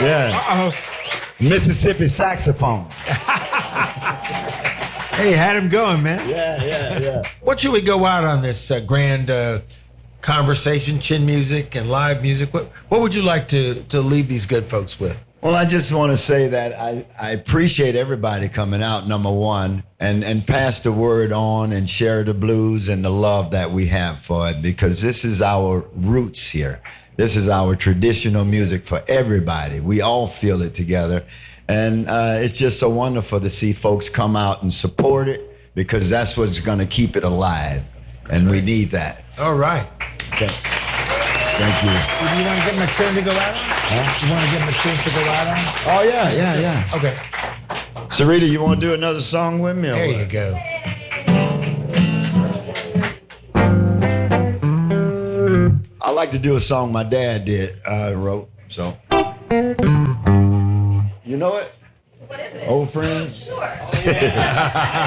Yeah. Mississippi saxophone. Hey, had him going, man. Yeah. What should we go out on this grand conversation, chin music and live music? What would you like to leave these good folks with? Well, I just want to say that I appreciate everybody coming out, number one, and pass the word on and share the blues and the love that we have for it, because this is our roots here. This is our traditional music for everybody. We all feel it together. And it's just so wonderful to see folks come out and support it, because that's what's going to keep it alive. And we need that. All right. Okay. Thank you. Do you want to give him a tune to go out on? Huh? You want to give him a tune to go out on? Oh, yeah. Okay. Sarita, you want to do another song with me? There you go. I like to do a song my dad wrote, so. You know it? What is it? Old Friends? Sure.